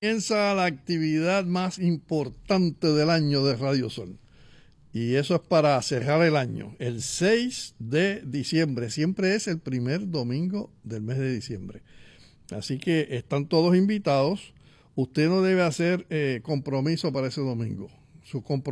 Comienza la actividad más importante del año de Radio Sol. Y eso es para cerrar el año, el 6 de diciembre. Siempre es el primer domingo del mes de diciembre. Así que están todos invitados. Usted no debe hacer compromiso para ese domingo. Su compromiso